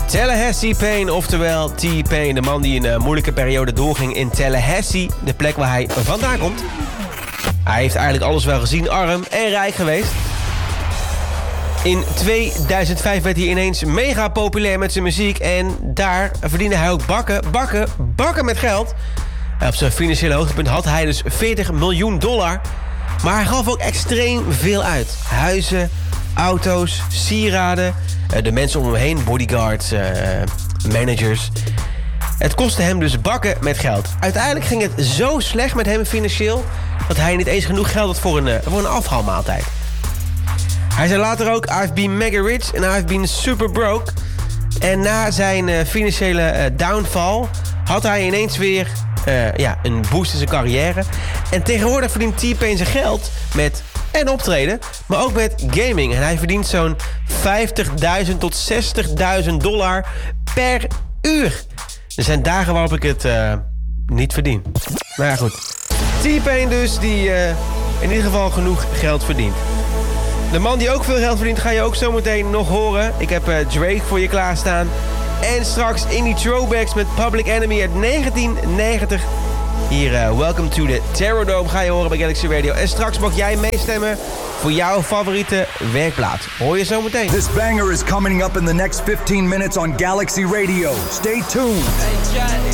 Tallahassee Pain, oftewel T-Pain. De man die een moeilijke periode doorging in Tallahassee, de plek waar hij vandaan komt. Hij heeft eigenlijk alles wel gezien, arm en rijk geweest. In 2005 werd hij ineens mega populair met zijn muziek. En daar verdiende hij ook bakken met geld. En op zijn financiële hoogtepunt had hij dus $40 miljoen. Maar hij gaf ook extreem veel uit. Huizen, auto's, sieraden. De mensen om hem heen, bodyguards, managers. Het kostte hem dus bakken met geld. Uiteindelijk ging het zo slecht met hem financieel dat hij niet eens genoeg geld had voor een afhaalmaaltijd. Hij zei later ook, I've been mega rich and I've been super broke. En na zijn financiële downfall had hij ineens weer een boost in zijn carrière. En tegenwoordig verdient T-Pain zijn geld met en optreden, maar ook met gaming. En hij verdient zo'n $50.000 tot $60.000 per uur. Er zijn dagen waarop ik het niet verdien. Maar ja, goed. T-Pain dus, die in ieder geval genoeg geld verdient. De man die ook veel geld verdient, ga je ook zometeen nog horen. Ik heb Drake voor je klaarstaan. En straks in die throwbacks met Public Enemy uit 1990. Hier, Welcome to the Terror Dome ga je horen bij Galaxy Radio. En straks mag jij meestemmen voor jouw favoriete werkplaats. Hoor je zometeen. This banger is coming up in the next 15 minutes on Galaxy Radio. Stay tuned.